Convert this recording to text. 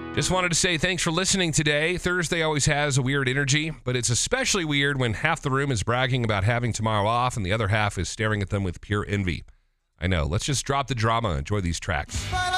Just wanted to say thanks for listening today. Thursday always has a weird energy, but it's especially weird when half the room is bragging about having tomorrow off and the other half is staring at them with pure envy. I know. Let's just drop the drama and enjoy these tracks.